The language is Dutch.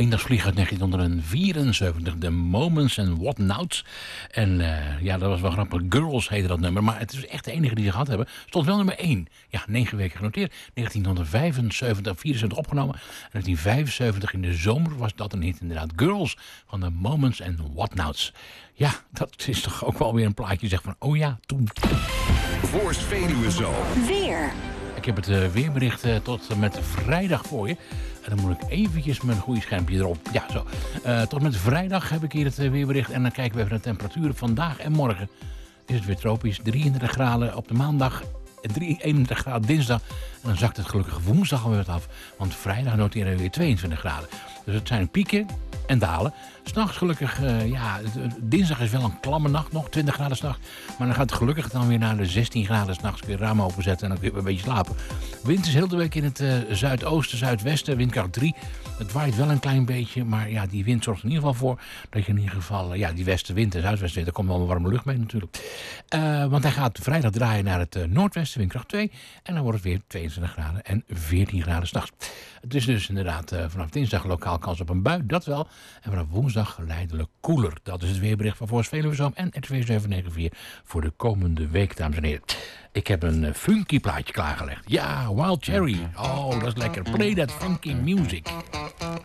Eendagsvlieg uit 1974, The Moments and What Nouts. En ja, dat was wel grappig. Girls heette dat nummer, maar het is echt de enige die ze gehad hebben. Stond wel nummer 1. Ja, 9 weken genoteerd. 1975, 74 opgenomen. En 1975 in de zomer was dat een hit inderdaad. Girls van The Moments and What Nouts. Ja, dat is toch ook wel weer een plaatje zeg van, oh ja, toen. Voorst Veluwe zo. Weer. Ik heb het weerbericht tot en met vrijdag voor je. En dan moet ik eventjes mijn goede schermpje erop. Ja, zo. Tot en met vrijdag heb ik hier het weerbericht. En dan kijken we even naar de temperaturen vandaag en morgen. Is het weer tropisch. 33 graden op de maandag. 31 graden dinsdag. En dan zakt het gelukkig woensdag alweer wat af. Want vrijdag noteren we weer 22 graden. Dus het zijn pieken en dalen. S'nachts gelukkig, ja, dinsdag is wel een klamme nacht nog, 20 graden s'nachts. Maar dan gaat het gelukkig dan weer naar de 16 graden s'nachts weer ramen openzetten en dan kun je een beetje slapen. Wind is heel de week in het zuidoosten, zuidwesten, windkracht 3. Het waait wel een klein beetje, maar ja, die wind zorgt er in ieder geval voor dat je in ieder geval, ja, die westenwind en zuidwestenwind, daar komt wel warme lucht mee natuurlijk. Want hij gaat vrijdag draaien naar het noordwesten, windkracht 2. En dan wordt het weer 22 graden en 14 graden s'nachts. Het is dus inderdaad vanaf dinsdag lokaal kans op een bui, dat wel. En vanaf woensdag geleidelijk koeler. Dat is het weerbericht van Voorst Veluwe Zoom en RTV 794 voor de komende week, dames en heren. Ik heb een funky plaatje klaargelegd. Ja, Wild Cherry. Oh, dat is lekker. Play that funky music.